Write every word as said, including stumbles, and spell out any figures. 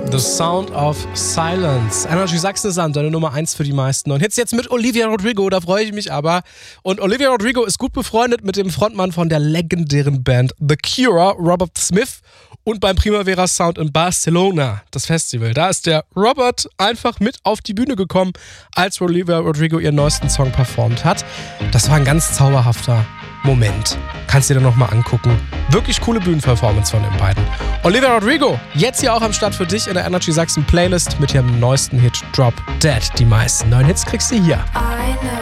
The Sound of Silence. Energy Sachsen ist an, deine Nummer eins für die meisten. Und jetzt jetzt mit Olivia Rodrigo, da freue ich mich aber. Und Olivia Rodrigo ist gut befreundet mit dem Frontmann von der legendären Band The Cure, Robert Smith. Und beim Primavera Sound in Barcelona, das Festival, da ist der Robert einfach mit auf die Bühne gekommen, als Olivia Rodrigo ihren neuesten Song performt hat. Das war ein ganz zauberhafter Moment. Kannst du dir nochmal angucken. Wirklich coole Bühnenperformance von den beiden. Olivia Rodrigo, jetzt hier auch am Start für dich in der Energy Sachsen Playlist mit ihrem neuesten Hit Drop Dead. Die meisten neuen Hits kriegst du hier.